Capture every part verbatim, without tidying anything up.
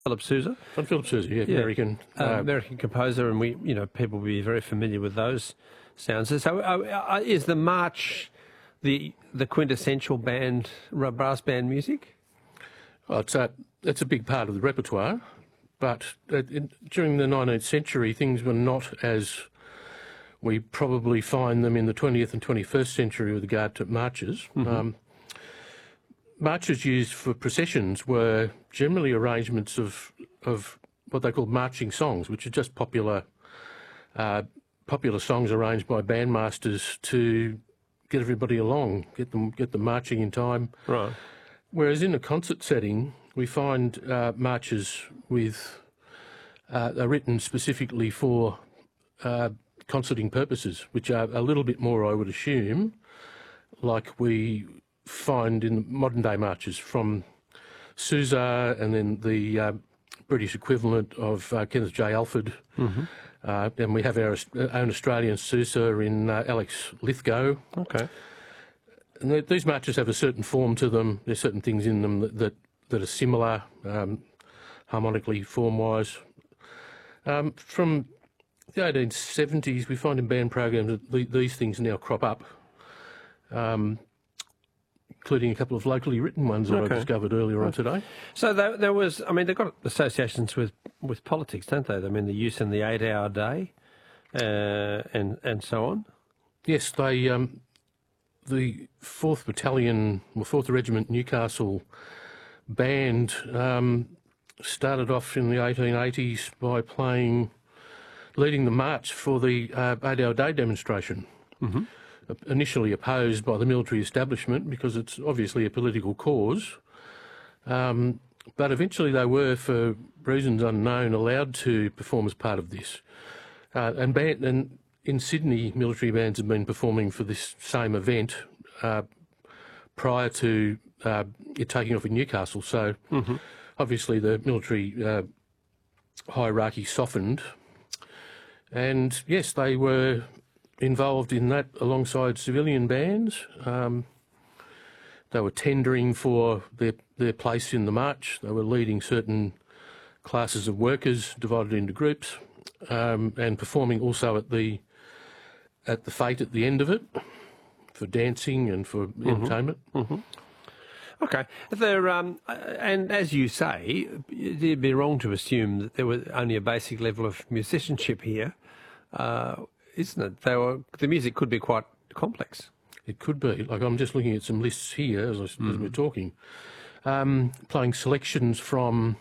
Philip Sousa. Von Philip Sousa, yeah, Yeah. American. Uh, Uh, American composer, and we, you know, people will be very familiar with those sounds. So, uh, uh, is the march the the quintessential band, r- brass band music? well, it's a, it's a big part of the repertoire, but uh, in, during the nineteenth century, things were not as we probably find them in the twentieth and twenty-first century with regard to marches. Mm-hmm. Um, marches used for processions were generally arrangements of of what they called marching songs, which are just popular uh, popular songs arranged by bandmasters to get everybody along, get them get them marching in time. Right. Whereas in a concert setting, we find uh, marches with uh, are written specifically for uh, concerting purposes, which are a little bit more, I would assume, like we find in modern day marches from Sousa and then the uh, British equivalent of uh, Kenneth J. Alford. Mm-hmm. Uh, and we have our own Australian Sousa in uh, Alex Lithgow. Okay. And th- these marches have a certain form to them. There's certain things in them that that, that are similar, um, harmonically, form-wise. Um, from the eighteen seventies, we find in band programs that the, these things now crop up, um, including a couple of locally written ones that Okay. I discovered earlier on today. So there, there was, I mean, they've got associations with, with politics, don't they? I mean, the use in the eight-hour day, uh, and and so on. Yes, they um, the fourth Battalion, or fourth Regiment Newcastle band um, started off in the eighteen eighties by playing, leading the march for the uh, eight-hour day demonstration. Mm-hmm. Initially opposed by the military establishment because it's obviously a political cause, um, but eventually they were, for reasons unknown, allowed to perform as part of this. Uh, and, band, and in Sydney, military bands have been performing for this same event uh, prior to uh, it taking off in Newcastle. So Mm-hmm. obviously the military uh, hierarchy softened, and yes, they were involved in that alongside civilian bands. Um, they were tendering for their, their place in the march. They were leading certain classes of workers divided into groups, um, and performing also at the at the fete at the end of it for dancing and for Mm-hmm. entertainment. Mm-hmm. Okay. There, um, and as you say, it'd be wrong to assume that there was only a basic level of musicianship here. Uh, Isn't it? They were, the music could be quite complex. It could be. Like, I'm just looking at some lists here as, I, Mm. as we're talking, um, playing selections from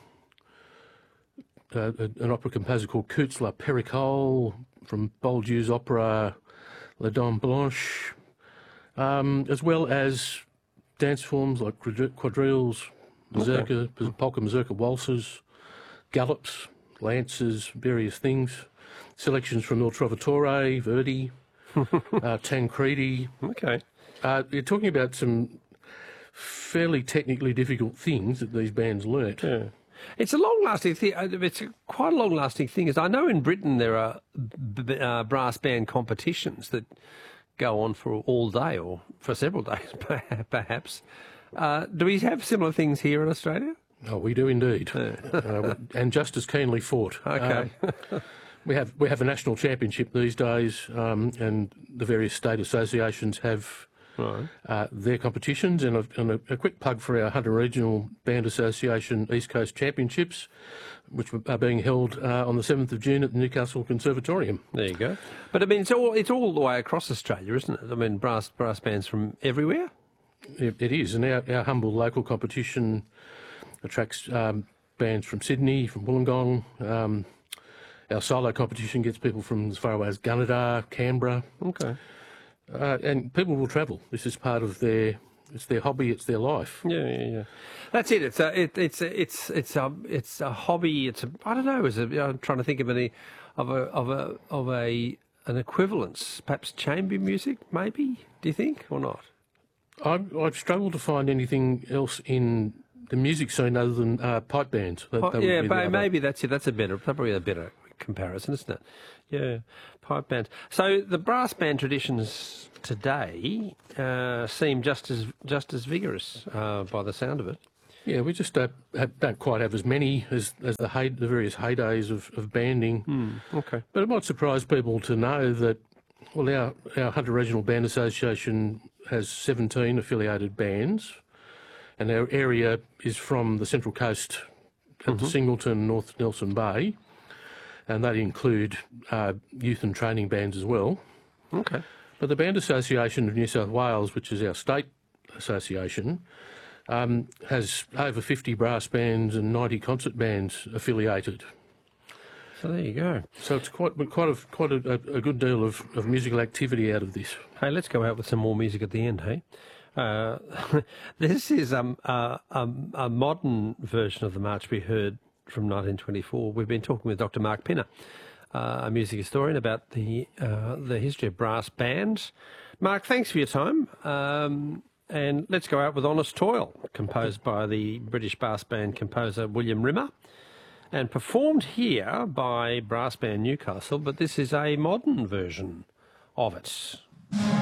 uh, an opera composer called Coutts La Pericole, from Bouldieu's opera La Dame Blanche, um, as well as dance forms like quadri- quadrilles, mazurka, polka mazurka waltzes, gallops, lances, various things. Selections from Il Trovatore, Verdi, uh, Tancredi. Okay. Uh, you're talking about some fairly technically difficult things that these bands learnt. Yeah. It's a long-lasting thing. It's a quite a long-lasting thing. As I know, in Britain there are b- b- uh, brass band competitions that go on for all day or for several days, perhaps. Uh, do we have similar things here in Australia? Oh, we do indeed, uh, and just as keenly fought. Okay. Uh, we have we have a national championship these days, um, and the various state associations have Right. uh, their competitions. And, a, and a, a quick plug for our Hunter Regional Band Association East Coast Championships, which are being held uh, on the seventh of June at the Newcastle Conservatorium. There you go. But I mean, it's all it's all the way across Australia, isn't it? I mean, brass brass bands from everywhere. It, it is, and our, our humble local competition attracts um, bands from Sydney, from Wollongong. Um, our solo competition gets people from as far away as Gunnedah, Canberra, Okay. uh, and people will travel. This is part of their, it's their hobby, it's their life. Yeah, yeah, yeah. That's it. It's a, it, it's a, it's it's a, it's a hobby. It's a, I don't know. Is it? I'm trying to think of any, of a, of a, of a, an equivalence. Perhaps chamber music, maybe. Do you think or not? I've, I've struggled to find anything else in the music scene other than uh, pipe bands. That, Oh, that would yeah, be the but other- maybe that's it. That's a better, probably a better comparison, isn't it? Yeah, pipe bands. So the brass band traditions today uh, seem just as just as vigorous uh, by the sound of it. Yeah, we just don't, have, don't quite have as many as, as the, hey, the various heydays of, of banding. Mm, okay. But it might surprise people to know that, well, our, our Hunter Regional Band Association has seventeen affiliated bands, and our area is from the Central Coast at the Singleton, North Nelson Bay, and they include uh, youth and training bands as well. Okay. But the Band Association of New South Wales, which is our state association, um, has over fifty brass bands and ninety concert bands affiliated. So there you go. So it's quite quite a quite a, a good deal of, of musical activity out of this. Hey, let's go out with some more music at the end, hey? Uh, this is um, uh, um, a modern version of the march we heard from nineteen twenty-four. We've been talking with Doctor Mark Pinner, uh, a music historian, about the uh, the history of brass bands. Mark, thanks for your time. Um, and let's go out with Honest Toil, composed by the British brass band composer William Rimmer, and performed here by Brass Band Newcastle, but this is a modern version of it.